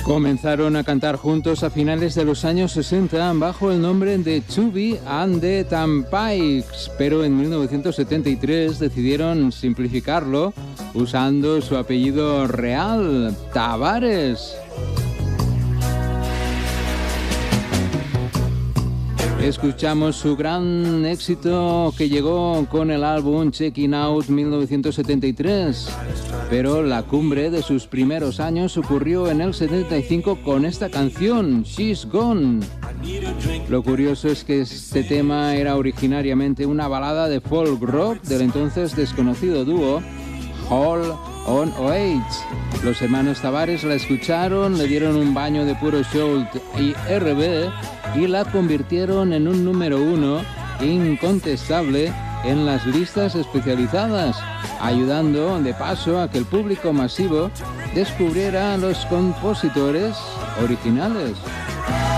Comenzaron a cantar juntos a finales de los años 60 bajo el nombre de Chubby and the Tampikes, pero en 1973 decidieron simplificarlo usando su apellido real, Tavares. Escuchamos su gran éxito que llegó con el álbum Checking Out 1973, pero la cumbre de sus primeros años ocurrió en el 75 con esta canción, She's Gone. Lo curioso es que este tema era originariamente una balada de folk rock del entonces desconocido dúo Hall on Oates. Los hermanos Tavares la escucharon, le dieron un baño de puro soul y R&B y la convirtieron en un número 1 incontestable en las listas especializadas, ayudando de paso a que el público masivo descubriera a los compositores originales.